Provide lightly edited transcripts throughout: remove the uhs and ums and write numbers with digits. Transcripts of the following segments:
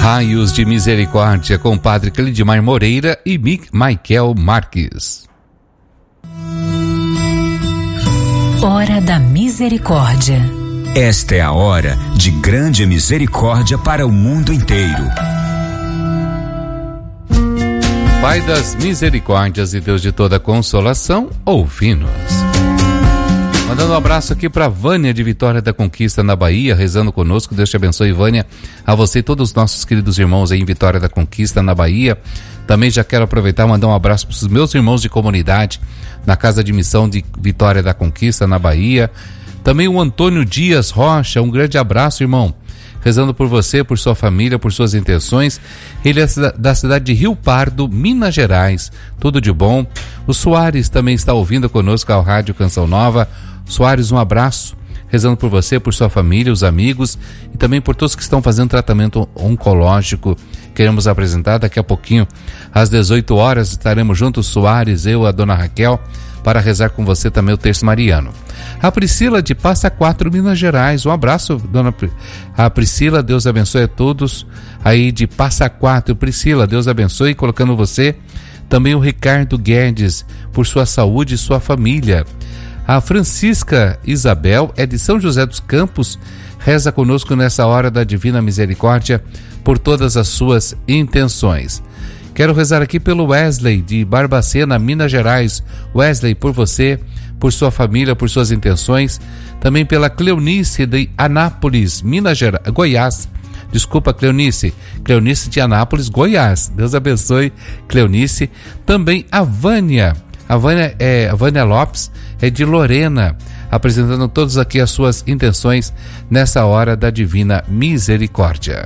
Raios de Misericórdia com Padre Clidimar Moreira e Michael Marques. Hora da Misericórdia. Esta é a hora de grande misericórdia para o mundo inteiro. Pai das misericórdias e Deus de toda consolação, ouvi-nos. Mandando um abraço aqui para Vânia de Vitória da Conquista na Bahia, rezando conosco. Deus te abençoe, Vânia, a você e todos os nossos queridos irmãos aí em Vitória da Conquista na Bahia. Também já quero aproveitar e mandar um abraço para os meus irmãos de comunidade na Casa de Missão de Vitória da Conquista na Bahia. Também o Antônio Dias Rocha, um grande abraço, irmão, rezando por você, por sua família, por suas intenções. Ele é da cidade de Rio Pardo, Minas Gerais. Tudo de bom. O Soares também está ouvindo conosco ao Rádio Canção Nova. Soares, um abraço, rezando por você, por sua família, os amigos e também por todos que estão fazendo tratamento oncológico. Queremos apresentar daqui a pouquinho, às 18 horas, estaremos juntos, Soares, eu, a dona Raquel, para rezar com você também o Terço Mariano. A Priscila de Passa Quatro, Minas Gerais, um abraço, dona a Priscila, Deus abençoe a todos aí de Passa Quatro. Priscila, Deus abençoe, colocando você, também o Ricardo Guedes, por sua saúde e sua família. A Francisca Isabel é de São José dos Campos, reza conosco nessa hora da Divina Misericórdia por todas as suas intenções. Quero rezar aqui pelo Wesley de Barbacena, Minas Gerais. Wesley, por você, por sua família, por suas intenções. Também pela Cleonice de Anápolis, Minas Gerais, Goiás. Desculpa, Cleonice. Cleonice de Anápolis, Goiás. Deus abençoe, Cleonice. Também a Vânia. A Vânia Lopes é de Lorena, apresentando todos aqui as suas intenções nessa hora da Divina Misericórdia.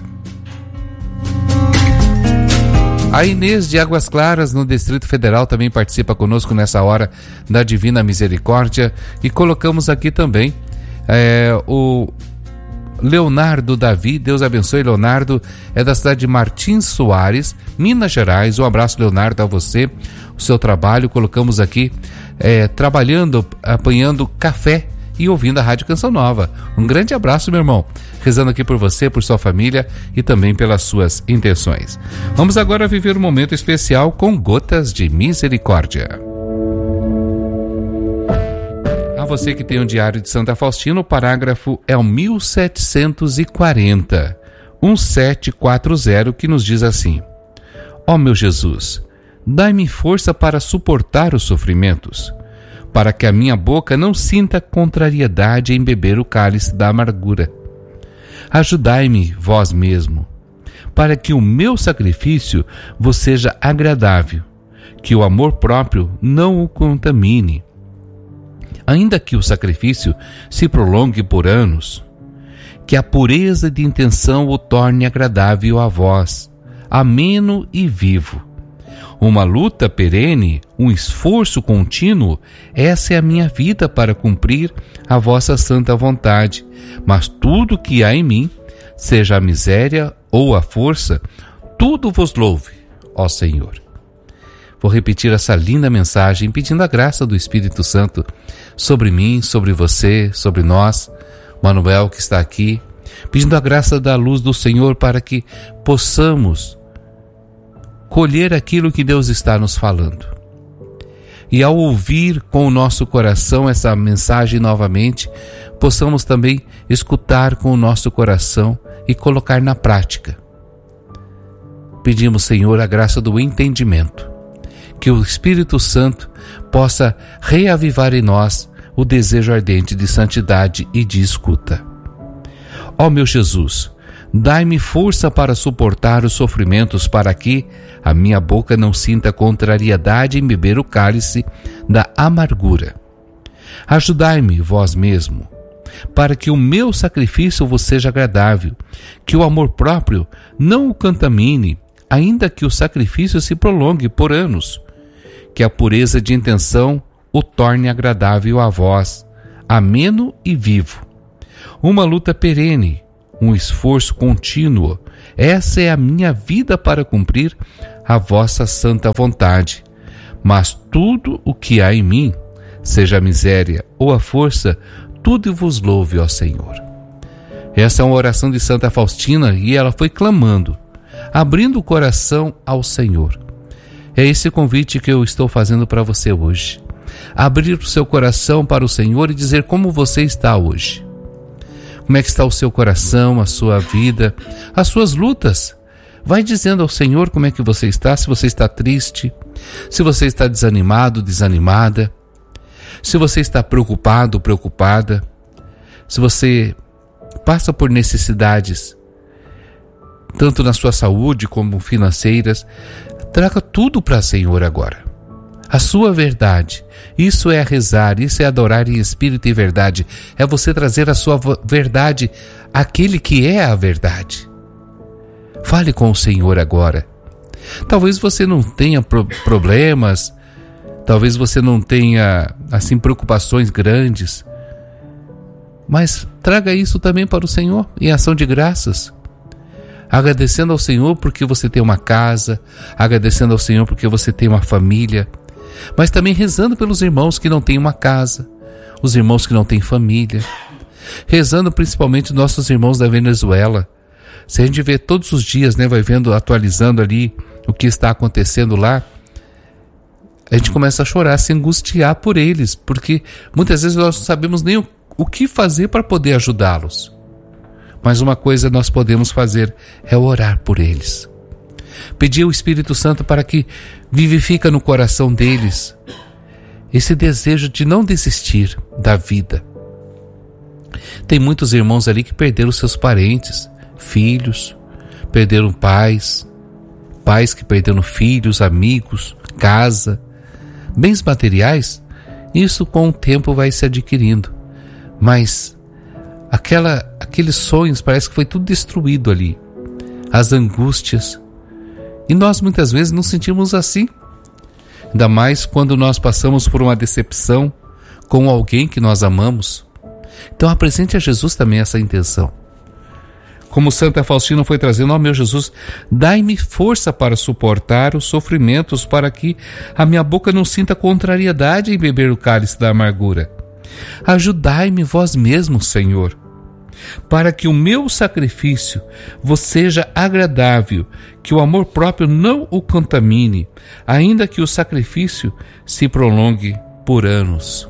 A Inês de Águas Claras, no Distrito Federal, também participa conosco nessa hora da Divina Misericórdia. E colocamos aqui também o Leonardo Davi, Deus abençoe, Leonardo, é da cidade de Martins Soares, Minas Gerais. Um abraço, Leonardo, a você, o seu trabalho. Colocamos aqui, trabalhando, apanhando café e ouvindo a Rádio Canção Nova. Um grande abraço, meu irmão, rezando aqui por você, por sua família e também pelas suas intenções. Vamos agora viver um momento especial com Gotas de Misericórdia. Você que tem um diário de Santa Faustina, o parágrafo é o 1740, 1740, que nos diz assim: Ó meu Jesus, dai-me força para suportar os sofrimentos, para que a minha boca não sinta contrariedade em beber o cálice da amargura. Ajudai-me vós mesmo, para que o meu sacrifício vos seja agradável, que o amor próprio não o contamine. Ainda que o sacrifício se prolongue por anos, que a pureza de intenção o torne agradável a vós, ameno e vivo. Uma luta perene, um esforço contínuo, essa é a minha vida para cumprir a vossa santa vontade. Mas tudo que há em mim, seja a miséria ou a força, tudo vos louve, ó Senhor. Vou repetir essa linda mensagem pedindo a graça do Espírito Santo sobre mim, sobre você, sobre nós, Manuel que está aqui, pedindo a graça da luz do Senhor para que possamos colher aquilo que Deus está nos falando. E ao ouvir com o nosso coração essa mensagem novamente, possamos também escutar com o nosso coração e colocar na prática. Pedimos, Senhor, a graça do entendimento, que o Espírito Santo possa reavivar em nós o desejo ardente de santidade e de escuta. Ó meu Jesus, dai-me força para suportar os sofrimentos, para que a minha boca não sinta contrariedade em beber o cálice da amargura. Ajudai-me vós mesmo, para que o meu sacrifício vos seja agradável, que o amor próprio não o contamine, ainda que o sacrifício se prolongue por anos, que a pureza de intenção o torne agradável a vós, ameno e vivo. Uma luta perene, um esforço contínuo, essa é a minha vida para cumprir a vossa santa vontade. Mas tudo o que há em mim, seja a miséria ou a força, tudo vos louve, ó Senhor. Essa é uma oração de Santa Faustina e ela foi clamando abrindo o coração ao Senhor. É esse convite que eu estou fazendo para você hoje. Abrir o seu coração para o Senhor e dizer como você está hoje. Como é que está o seu coração, a sua vida, as suas lutas. Vai dizendo ao Senhor como é que você está, se você está triste, se você está desanimado, desanimada, se você está preocupado, preocupada, se você passa por necessidades, tanto na sua saúde como financeiras, traga tudo para o Senhor agora. A sua verdade, isso é rezar, isso é adorar em espírito e verdade, é você trazer a sua verdade àquele que é a verdade. Fale com o Senhor agora. Talvez você não tenha problemas, talvez você não tenha, assim, preocupações grandes, mas traga isso também para o Senhor em ação de graças. Agradecendo ao Senhor porque você tem uma casa, agradecendo ao Senhor porque você tem uma família, mas também rezando pelos irmãos que não têm uma casa, os irmãos que não têm família, rezando principalmente os nossos irmãos da Venezuela. Se a gente vê todos os dias, vai vendo, atualizando ali o que está acontecendo lá, a gente começa a chorar, a se angustiar por eles, porque muitas vezes nós não sabemos nem o que fazer para poder ajudá-los. Mas uma coisa nós podemos fazer é orar por eles. Pedir ao Espírito Santo para que vivifique no coração deles esse desejo de não desistir da vida. Tem muitos irmãos ali que perderam seus parentes, filhos, perderam pais que perderam filhos, amigos, casa, bens materiais. Isso com o tempo vai se adquirindo, mas aqueles sonhos parece que foi tudo destruído ali, as angústias, e nós muitas vezes nos sentimos assim, ainda mais quando nós passamos por uma decepção com alguém que nós amamos. Então apresente a Jesus também essa intenção. Como Santa Faustina foi trazendo: ó meu Jesus, dai-me força para suportar os sofrimentos, para que a minha boca não sinta contrariedade em beber o cálice da amargura. Ajudai-me vós mesmos, Senhor, para que o meu sacrifício vos seja agradável, que o amor próprio não o contamine, ainda que o sacrifício se prolongue por anos.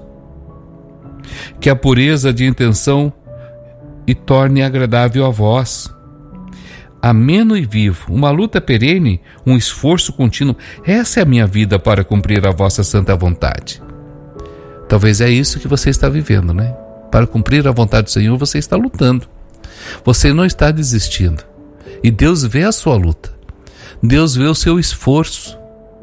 Que a pureza de intenção e torne agradável a vós. Ameno e vivo, uma luta perene, um esforço contínuo, essa é a minha vida para cumprir a vossa santa vontade. Talvez é isso que você está vivendo, Para cumprir a vontade do Senhor, você está lutando. Você não está desistindo. E Deus vê a sua luta. Deus vê o seu esforço.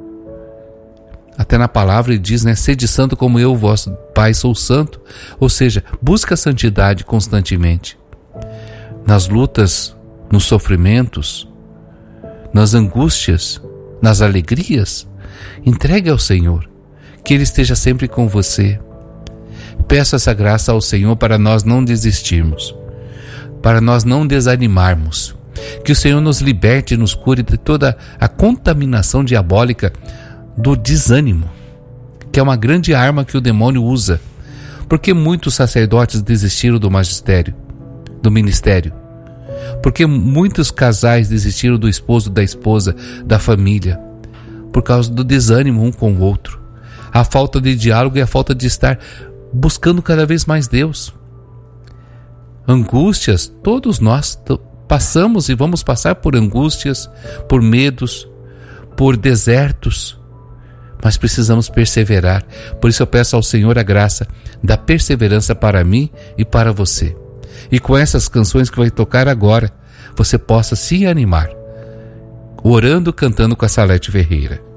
Até na palavra ele diz, sede santo como eu, vosso Pai, sou santo. Ou seja, busca a santidade constantemente. Nas lutas, nos sofrimentos, nas angústias, nas alegrias, entregue ao Senhor. Que Ele esteja sempre com você. Peço essa graça ao Senhor para nós não desistirmos, para nós não desanimarmos. Que o Senhor nos liberte e nos cure de toda a contaminação diabólica do desânimo, que é uma grande arma que o demônio usa. Porque muitos sacerdotes desistiram do magistério, do ministério? Porque muitos casais desistiram do esposo, da esposa, da família? Por causa do desânimo um com o outro. A falta de diálogo e a falta de estar buscando cada vez mais Deus. Angústias, todos nós passamos e vamos passar por angústias, por medos, por desertos, mas precisamos perseverar. Por isso eu peço ao Senhor a graça da perseverança para mim e para você. E com essas canções que vai tocar agora, você possa se animar, orando, cantando com a Salete Ferreira.